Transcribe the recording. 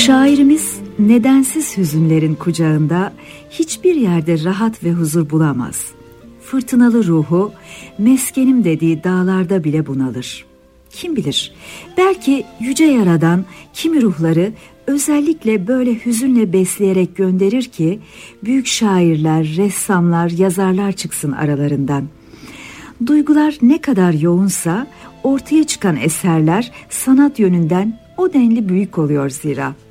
Şairimiz nedensiz hüzünlerin kucağında hiçbir yerde rahat ve huzur bulamaz. Fırtınalı ruhu meskenim dediği dağlarda bile bunalır. Kim bilir, belki Yüce Yaradan kimi ruhları özellikle böyle hüzünle besleyerek gönderir ki büyük şairler, ressamlar, yazarlar çıksın aralarından. Duygular ne kadar yoğunsa ortaya çıkan eserler sanat yönünden o denli büyük oluyor zira.